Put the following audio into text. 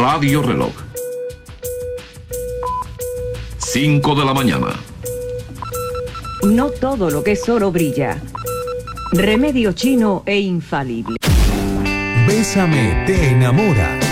Radio Reloj. 5 de la mañana. No todo lo que es oro brilla. Remedio chino e infalible. Bésame te enamora.